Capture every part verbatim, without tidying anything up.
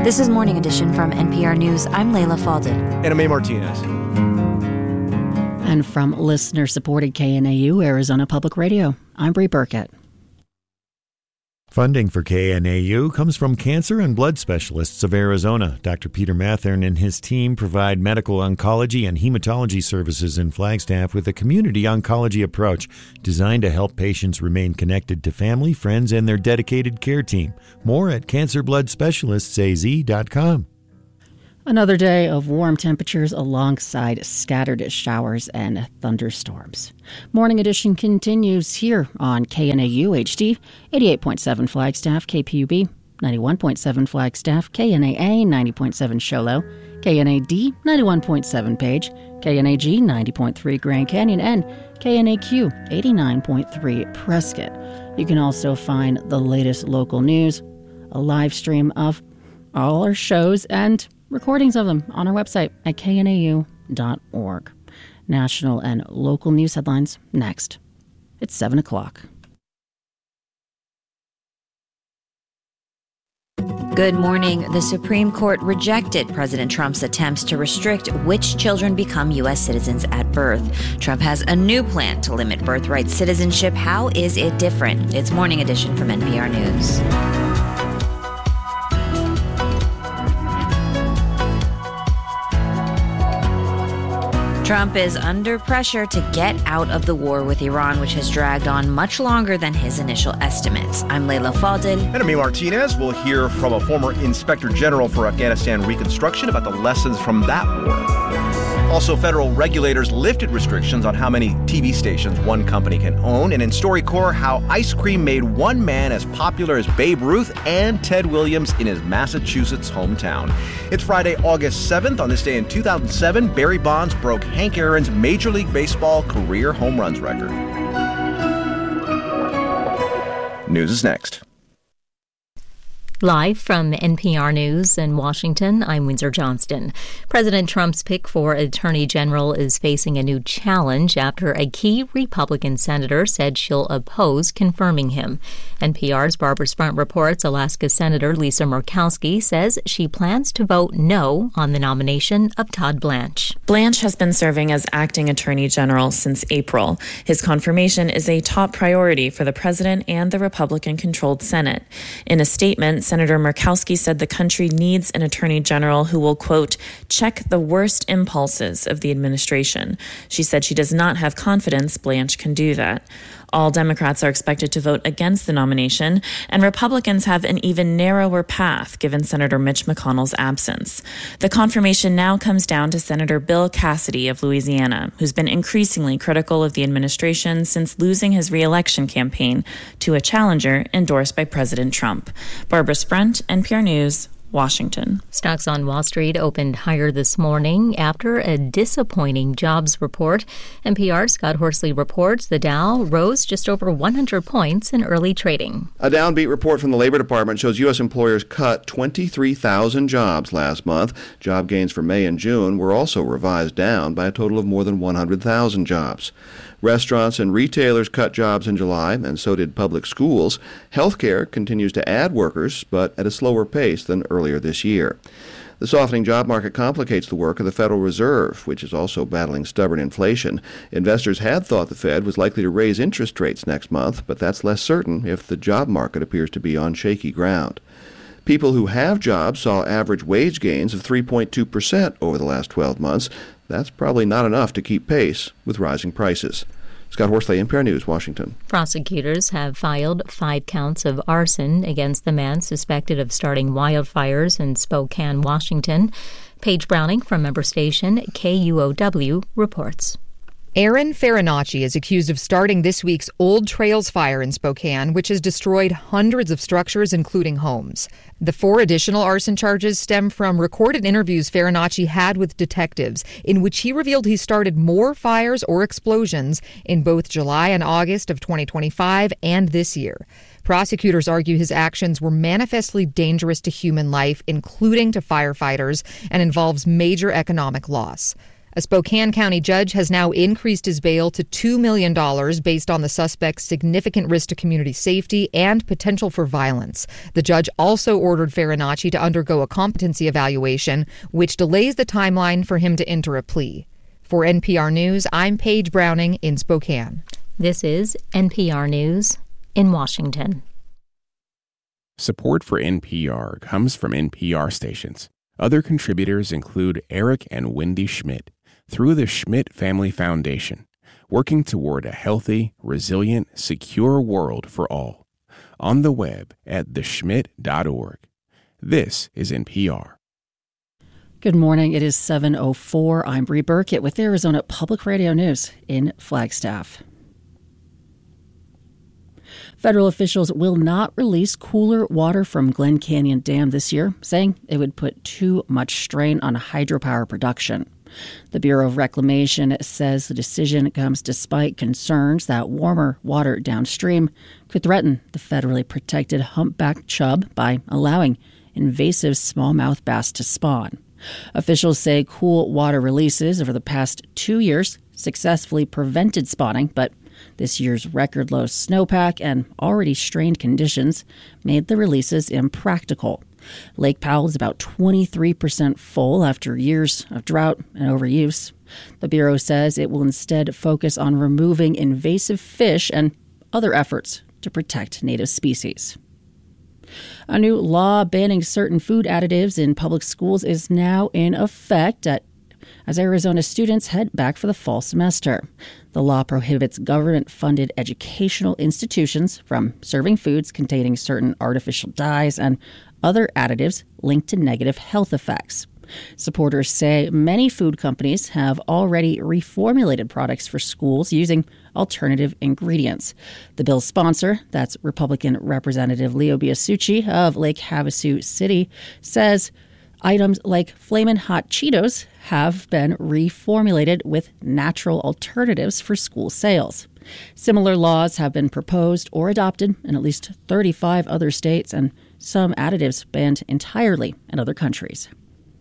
This is Morning Edition from N P R News. I'm Layla Falded. And I'm A. Martinez. And from listener-supported K N A U, Arizona Public Radio, I'm Bree Burkett. Funding for K N A U comes from Cancer and Blood Specialists of Arizona. Doctor Peter Mathern and his team provide medical oncology and hematology services in Flagstaff with a community oncology approach designed to help patients remain connected to family, friends, and their dedicated care team. More at cancer blood specialists a z dot com. Another day of warm temperatures alongside scattered showers and thunderstorms. Morning Edition continues here on K N A U H D, eighty-eight point seven Flagstaff, K P U B, ninety-one point seven Flagstaff, K N A A, ninety point seven Show Low, K N A D, ninety-one point seven Page, K N A G, ninety point three Grand Canyon, and K N A Q, eighty-nine point three Prescott. You can also find the latest local news, a live stream of all our shows, and recordings of them on our website at K N A U dot org. National and local news headlines next. It's seven o'clock. Good morning. The Supreme Court rejected President Trump's attempts to restrict which children become U S citizens at birth. Trump has a new plan to limit birthright citizenship. How is it different? It's Morning Edition from N P R News. Trump is under pressure to get out of the war with Iran, which has dragged on much longer than his initial estimates. I'm Layla Falded. And I'm A. Martinez. We'll hear from a former Inspector General for Afghanistan Reconstruction about the lessons from that war. Also, federal regulators lifted restrictions on how many T V stations one company can own. And in StoryCorps, how ice cream made one man as popular as Babe Ruth and Ted Williams in his Massachusetts hometown. It's Friday, August seventh. On this day in two thousand seven, Barry Bonds broke Hank Aaron's Major League Baseball career home runs record. News is next. Live from N P R News in Washington, I'm Windsor Johnston. President Trump's pick for Attorney General is facing a new challenge after a key Republican senator said she'll oppose confirming him. N P R's Barbara Sprunt reports Alaska Senator Lisa Murkowski says she plans to vote no on the nomination of Todd Blanche. Blanche has been serving as acting Attorney General since April. His confirmation is a top priority for the president and the Republican-controlled Senate. In a statement, Senator Murkowski said the country needs an attorney general who will, quote, check the worst impulses of the administration. She said she does not have confidence Blanche can do that. All Democrats are expected to vote against the nomination, and Republicans have an even narrower path given Senator Mitch McConnell's absence. The confirmation now comes down to Senator Bill Cassidy of Louisiana, who's been increasingly critical of the administration since losing his re-election campaign to a challenger endorsed by President Trump. Barbara Sprunt, N P R News, Washington. Stocks on Wall Street opened higher this morning after a disappointing jobs report. N P R's Scott Horsley reports the Dow rose just over one hundred points in early trading. A downbeat report from the Labor Department shows U S employers cut twenty-three thousand jobs last month. Job gains for May and June were also revised down by a total of more than one hundred thousand jobs. Restaurants and retailers cut jobs in July, and so did public schools. Healthcare continues to add workers, but at a slower pace than earlier this year. The softening job market complicates the work of the Federal Reserve, which is also battling stubborn inflation. Investors had thought the Fed was likely to raise interest rates next month, but that's less certain if the job market appears to be on shaky ground. People who have jobs saw average wage gains of three point two percent over the last twelve months. That's probably not enough to keep pace with rising prices. Scott Horsley, N P R News, Washington. Prosecutors have filed five counts of arson against the man suspected of starting wildfires in Spokane, Washington. Paige Browning from member station K U O W reports. Aaron Farinacci is accused of starting this week's Old Trails fire in Spokane, which has destroyed hundreds of structures, including homes. The four additional arson charges stem from recorded interviews Farinacci had with detectives, in which he revealed he started more fires or explosions in both July and August of twenty twenty-five and this year. Prosecutors argue his actions were manifestly dangerous to human life, including to firefighters, and involves major economic loss. A Spokane County judge has now increased his bail to two million dollars based on the suspect's significant risk to community safety and potential for violence. The judge also ordered Farinacci to undergo a competency evaluation, which delays the timeline for him to enter a plea. For N P R News, I'm Paige Browning in Spokane. This is N P R News in Washington. Support for N P R comes from N P R stations. Other contributors include Eric and Wendy Schmidt through the Schmidt Family Foundation, working toward a healthy, resilient, secure world for all. On the web at the schmidt dot org. This is N P R. Good morning. It is seven oh four. I'm Bree Burkett with Arizona Public Radio News in Flagstaff. Federal officials will not release cooler water from Glen Canyon Dam this year, saying it would put too much strain on hydropower production. The Bureau of Reclamation says the decision comes despite concerns that warmer water downstream could threaten the federally protected humpback chub by allowing invasive smallmouth bass to spawn. Officials say cool water releases over the past two years successfully prevented spawning, but this year's record low snowpack and already strained conditions made the releases impractical. Lake Powell is about twenty-three percent full after years of drought and overuse. The Bureau says it will instead focus on removing invasive fish and other efforts to protect native species. A new law banning certain food additives in public schools is now in effect at as Arizona students head back for the fall semester. The law prohibits government-funded educational institutions from serving foods containing certain artificial dyes and other additives linked to negative health effects. Supporters say many food companies have already reformulated products for schools using alternative ingredients. The bill's sponsor, that's Republican Representative Leo Biasucci of Lake Havasu City, says items like Flamin' Hot Cheetos have been reformulated with natural alternatives for school sales. Similar laws have been proposed or adopted in at least thirty-five other states and some additives banned entirely in other countries.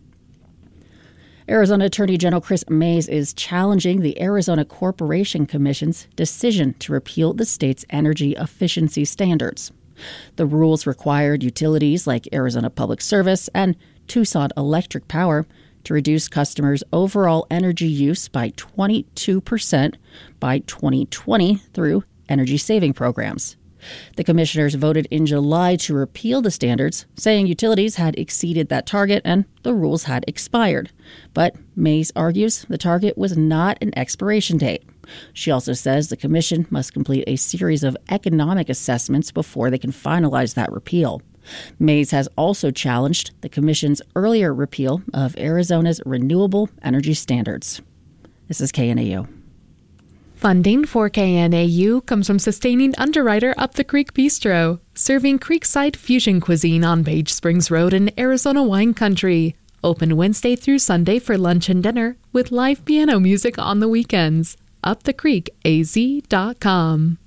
Arizona Attorney General Chris Mays is challenging the Arizona Corporation Commission's decision to repeal the state's energy efficiency standards. The rules required utilities like Arizona Public Service and Tucson Electric Power to reduce customers' overall energy use by twenty-two percent by twenty twenty through energy-saving programs. The commissioners voted in July to repeal the standards, saying utilities had exceeded that target and the rules had expired. But Mays argues the target was not an expiration date. She also says the commission must complete a series of economic assessments before they can finalize that repeal. Mays has also challenged the commission's earlier repeal of Arizona's renewable energy standards. This is K N A U. Funding for K N A U comes from sustaining underwriter Up the Creek Bistro, serving Creekside fusion cuisine on Page Springs Road in Arizona wine country. Open Wednesday through Sunday for lunch and dinner with live piano music on the weekends. up the creek a z dot com.